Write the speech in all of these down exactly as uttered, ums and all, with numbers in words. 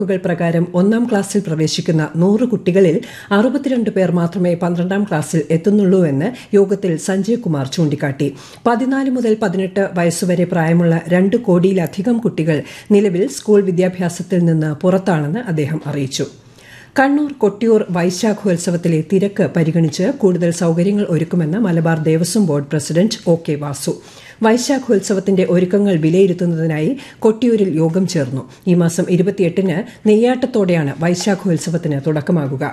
ുകൾ പ്രകാരം ഒന്നാം ക്ലാസ്സിൽ പ്രവേശിക്കുന്ന നൂറ് കുട്ടികളിൽ അറുപത്തിരണ്ട് പേർ മാത്രമേ പന്ത്രണ്ടാം ക്ലാസ്സിൽ എത്തുന്നുള്ളൂവെന്ന് യോഗത്തിൽ സഞ്ജയ് കുമാർ ചൂണ്ടിക്കാട്ടി. പതിനാല് മുതൽ പതിനെട്ട് വയസ്സുവരെ പ്രായമുള്ള രണ്ട് കോടിയിലധികം കുട്ടികൾ നിലവിൽ സ്കൂൾ വിദ്യാഭ്യാസത്തിൽ നിന്ന് പുറത്താണെന്ന് അദ്ദേഹം അറിയിച്ചു. കണ്ണൂർ കൊട്ടിയൂർ വൈശാഖോത്സവത്തിലെ തിരക്ക് പരിഗണിച്ച് കൂടുതൽ സൌകര്യങ്ങൾ ഒരുക്കുമെന്ന് Malabar Devaswom board president O K Vasu. വൈശാഖോത്സവത്തിന്റെ ഒരുക്കങ്ങൾ വിലയിരുത്തുന്നതിനായി കൊട്ടിയൂരിൽ യോഗം ചേർന്നു. ഈ മാസം ഇരുപത്തിയെട്ടിന് നെയ്യാട്ടത്തോടെയാണ് വൈശാഖോത്സവത്തിന് തുടക്കമാകുക.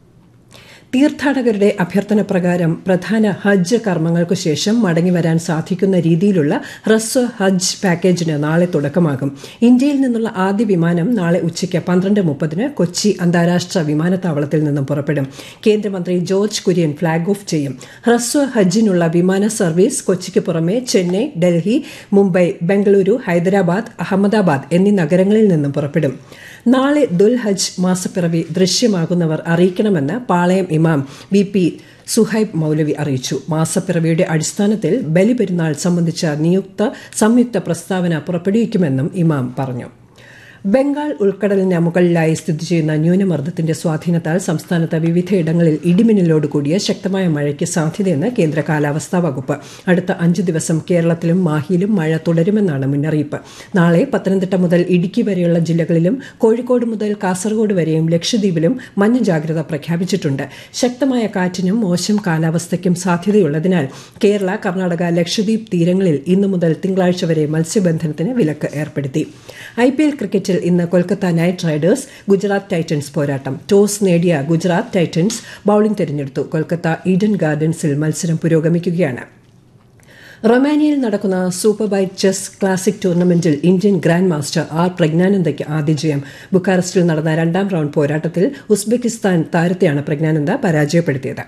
തീർത്ഥാടകരുടെ അഭ്യർത്ഥന പ്രകാരം പ്രധാന ഹജ്ജ് കർമ്മങ്ങൾക്കു ശേഷം മടങ്ങിവരാൻ സാധിക്കുന്ന രീതിയിലുള്ള ഹ്രസ്വ ഹജ്ജ് പാക്കേജിന് നാളെ തുടക്കമാകും. ഇന്ത്യയിൽ നിന്നുള്ള ആദ്യ വിമാനം നാളെ ഉച്ചയ്ക്ക് പന്ത്രണ്ട് മുപ്പതിന് കൊച്ചി അന്താരാഷ്ട്ര വിമാനത്താവളത്തിൽ നിന്നും പുറപ്പെടും. കേന്ദ്രമന്ത്രി ജോർജ് കുര്യൻ ഫ്ളാഗ് ഓഫ് ചെയ്യും. ഹ്രസ്വ ഹജ്ജിനുള്ള വിമാന സർവീസ് കൊച്ചിക്ക് പുറമെ ചെന്നൈ, ഡൽഹി, മുംബൈ, ബംഗളൂരു, ഹൈദരാബാദ്, അഹമ്മദാബാദ് എന്നീ നഗരങ്ങളിൽ നിന്നും പുറപ്പെടും. നാളെ ദുൽഹജ്ജ് മാസപ്പിറവി ദൃശ്യമാകുന്നവർ അറിയിക്കണമെന്ന് പാളയം ഇമാം വി പി സുഹൈബ് മൌലവി അറിയിച്ചു. മാസപ്പിറവിയുടെ അടിസ്ഥാനത്തിൽ ബലിപെരുന്നാൾ സംബന്ധിച്ച നിയുക്ത സംയുക്ത പ്രസ്താവന പുറപ്പെടുവിക്കുമെന്നും ഇമാം പറഞ്ഞു. ബംഗാൾ ഉൾക്കടലിന് മുകളിലായി സ്ഥിതി ചെയ്യുന്ന ന്യൂനമർദ്ദത്തിന്റെ സ്വാധീനത്താൽ സംസ്ഥാനത്ത് വിവിധയിടങ്ങളിൽ ഇടിമിന്നലോട് കൂടിയ ശക്തമായ മഴയ്ക്ക് സാധ്യതയെന്ന് കേന്ദ്ര കാലാവസ്ഥാ വകുപ്പ്. അടുത്ത അഞ്ച് ദിവസം കേരളത്തിലും മാഹിയിലും മഴ തുടരുമെന്നാണ് മുന്നറിയിപ്പ്. നാളെ പത്തനംതിട്ട മുതൽ ഇടുക്കി വരെയുള്ള ജില്ലകളിലും കോഴിക്കോട് മുതൽ കാസർഗോഡ് വരെയും ലക്ഷദ്വീപിലും മഞ്ഞ ജാഗ്രത പ്രഖ്യാപിച്ചിട്ടുണ്ട്. ശക്തമായ കാറ്റിനും മോശം കാലാവസ്ഥയ്ക്കും സാധ്യതയുള്ളതിനാൽ കേരള, കർണാടക, ലക്ഷദ്വീപ് തീരങ്ങളിൽ ഇന്നു മുതൽ തിങ്കളാഴ്ച വരെ മത്സ്യബന്ധനത്തിന് വിലക്ക് ഏർപ്പെടുത്തി. ഐ പി എൽ ക്രിക്കറ്റിൽ ഇന്ന് Kolkata night Riders Gujarat Titans പോരാട്ടം. ടോസ് നേടിയ ഗുജറാത്ത് ടൈറ്റൻസ് ബൌളിംഗ് തെരഞ്ഞെടുത്തു. കൊൽക്കത്ത ഈഡൻ ഗാർഡൻസിൽ മത്സരം പുരോഗമിക്കുകയാണ്. റൊമാനിയയിൽ നടക്കുന്ന സൂപ്പർ ബൈറ്റ് ചെസ് ക്ലാസിക് ടൂർണമെന്റിൽ ഇന്ത്യൻ ഗ്രാൻഡ് മാസ്റ്റർ ആർ പ്രജ്ഞാനന്ദയ്ക്ക് ആദ്യ ജയം. ബുക്കാറസ്റ്റിൽ നടന്ന രണ്ടാം റൌണ്ട് പോരാട്ടത്തിൽ ഉസ്ബെക്കിസ്ഥാൻ താരത്തെയാണ് പ്രജ്ഞാനന്ദ പരാജയപ്പെടുത്തിയത്.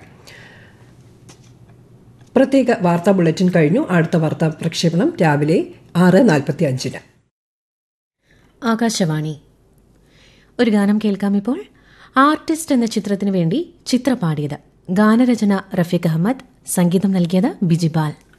പ്രത്യേക വാർത്താ ബുള്ളറ്റിൻ കഴിഞ്ഞു. അടുത്ത വാർത്താ പ്രക്ഷേപണം രാവിലെ ആറ് നാൽപ്പത്തി അഞ്ചിന്. ആകാശവാണി. ഒരു ഗാനം കേൾക്കാം ഇപ്പോൾ. ആർട്ടിസ്റ്റ് എന്ന ചിത്രത്തിനു വേണ്ടി ചിത്ര പാടിയത്. ഗാനരചന റഫീഖ് അഹമ്മദ്, സംഗീതം നൽകിയത് ബിജിപാൽ.